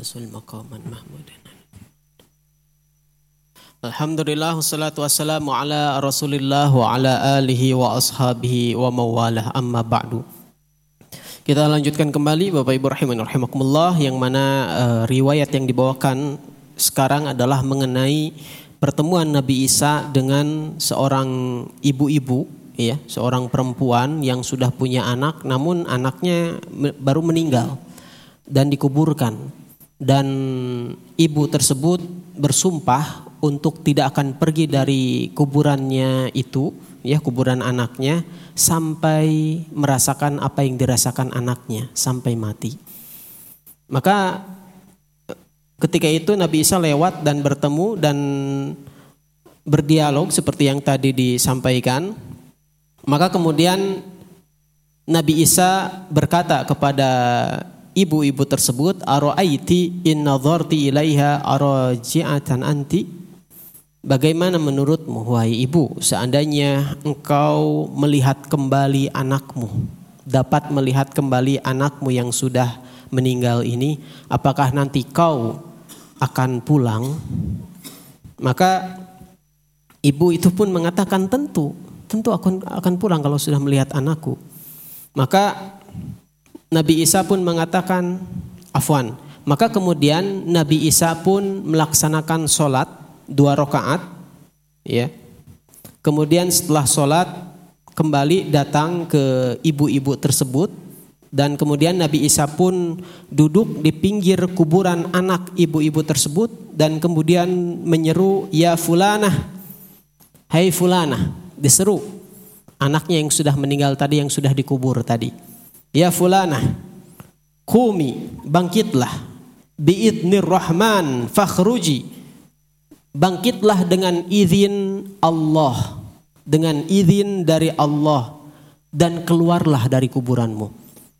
Basul maqaman mahmudan. Alhamdulillah wassalatu wassalamu ala Rasulillah wa ala alihi wa ashabihi wa mawalah, amma ba'du. Kita lanjutkan kembali Bapak Ibu rahimakumullah, yang mana riwayat yang dibawakan sekarang adalah mengenai pertemuan Nabi Isa dengan seorang ibu-ibu, ya, seorang perempuan yang sudah punya anak, namun anaknya baru meninggal dan dikuburkan, dan ibu tersebut bersumpah untuk tidak akan pergi dari kuburannya itu, ya, kuburan anaknya, sampai merasakan apa yang dirasakan anaknya sampai mati. Maka ketika itu Nabi Isa lewat dan bertemu dan berdialog seperti yang tadi disampaikan. Maka kemudian Nabi Isa berkata kepada ibu-ibu tersebut, "Ara'aiti in nadharti ilaiha araji'atan anti?" Bagaimana menurutmu wahai ibu, seandainya engkau melihat kembali anakmu, dapat melihat kembali anakmu yang sudah meninggal ini, apakah nanti kau akan pulang? Maka ibu itu pun mengatakan tentu akan pulang kalau sudah melihat anakku. Maka Nabi Isa pun mengatakan afwan. Maka kemudian Nabi Isa pun melaksanakan sholat 2 rakaat, ya. Kemudian setelah sholat kembali datang ke ibu-ibu tersebut, dan kemudian Nabi Isa pun duduk di pinggir kuburan anak ibu-ibu tersebut dan kemudian menyeru, "Ya fulanah, hai fulanah," diseru anaknya yang sudah meninggal tadi, yang sudah dikubur tadi. "Ya fulanah, qumi, bangkitlah, biidnir rahman fakhruji, bangkitlah dengan izin Allah, dengan izin dari Allah, dan keluarlah dari kuburanmu."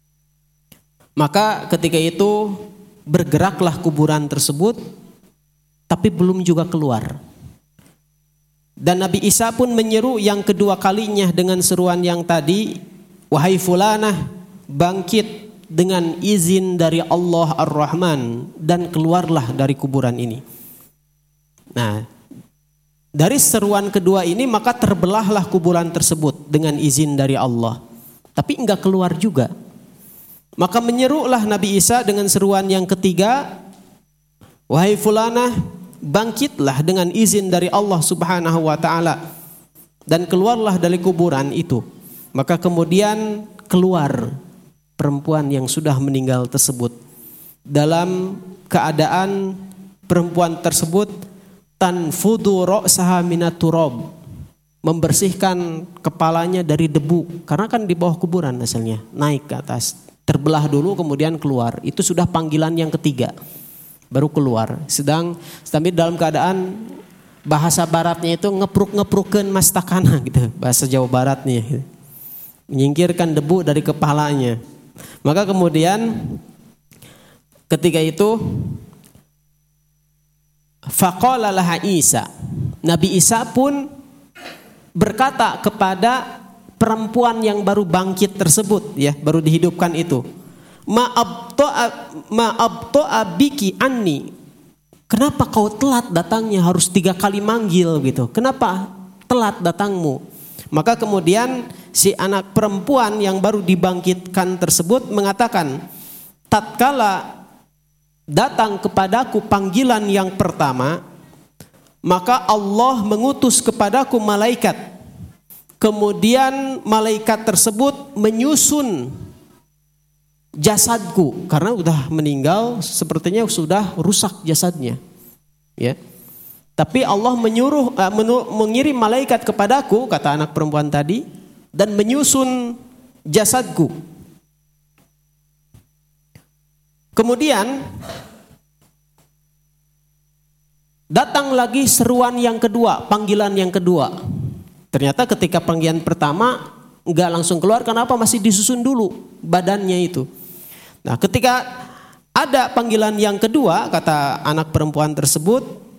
Maka ketika itu bergeraklah kuburan tersebut, tapi belum juga keluar. Dan Nabi Isa pun menyeru yang kedua kalinya dengan seruan yang tadi, "Wahai fulanah, bangkit dengan izin dari Allah Ar-Rahman, dan keluarlah dari kuburan ini." Nah, dari seruan kedua ini maka terbelahlah kuburan tersebut dengan izin dari Allah, tapi enggak keluar juga. Maka menyerulah Nabi Isa dengan seruan yang ketiga, "Wahai fulanah, bangkitlah dengan izin dari Allah Subhanahu wa taala, dan keluarlah dari kuburan itu." Maka kemudian keluar perempuan yang sudah meninggal tersebut dalam keadaan perempuan tersebut tanfudu ra'saha minat turab, membersihkan kepalanya dari debu, karena kan di bawah kuburan asalnya, naik ke atas, terbelah dulu kemudian keluar. Itu sudah panggilan yang ketiga baru keluar. Tapi dalam keadaan bahasa baratnya itu ngepruk-ngeprukeun mastakana gitu, bahasa Jawa Baratnya gitu. Menyingkirkan debu dari kepalanya. Maka kemudian ketika itu faqala laha Isa, Nabi Isa pun berkata kepada perempuan yang baru bangkit tersebut, ya, baru dihidupkan itu, ma'abto'a biki anni, kenapa kau telat datangnya, harus 3 kali manggil gitu, kenapa telat datangmu? Maka kemudian si anak perempuan yang baru dibangkitkan tersebut mengatakan, tatkala datang kepadaku panggilan yang pertama, maka Allah mengutus kepadaku malaikat. Kemudian malaikat tersebut menyusun jasadku, karena sudah meninggal, sepertinya sudah rusak jasadnya, ya. Tapi Allah mengirim malaikat kepadaku, kata anak perempuan tadi, dan menyusun jasadku. Kemudian datang lagi seruan yang kedua, panggilan yang kedua. Ternyata ketika panggilan pertama enggak langsung keluar, kenapa? Masih disusun dulu badannya itu. Nah, ketika ada panggilan yang kedua, kata anak perempuan tersebut,